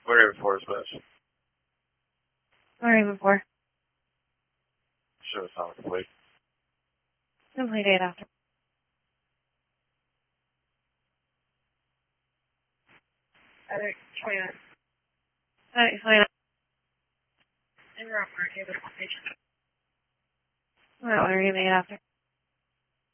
Where before is best? Where before? Show us how complete. Complete date after. Other 29. Explain it. And we're off market with the patient. What are you made after?